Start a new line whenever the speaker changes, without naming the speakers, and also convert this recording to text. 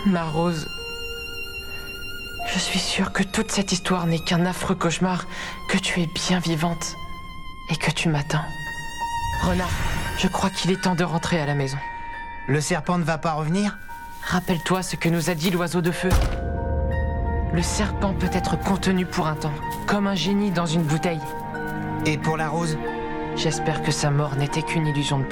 Ma Rose, je suis sûre que toute cette histoire n'est qu'un affreux cauchemar, que tu es bien vivante et que tu m'attends. Renard, je crois qu'il est temps de rentrer à la maison.
Le serpent ne va pas revenir?
Rappelle-toi ce que nous a dit l'oiseau de feu. Le serpent peut être contenu pour un temps, comme un génie dans une bouteille.
Et pour la rose?
J'espère que sa mort n'était qu'une illusion de